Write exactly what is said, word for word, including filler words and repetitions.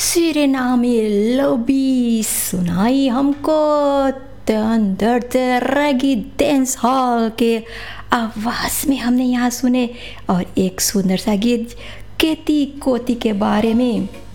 सुरीनामी लवी सुनाई हमको तो अंदर से रैगी डांस हॉल के आवाज़ में हमने यहाँ सुने। और एक सुंदर सा गीत केती कोती के बारे में।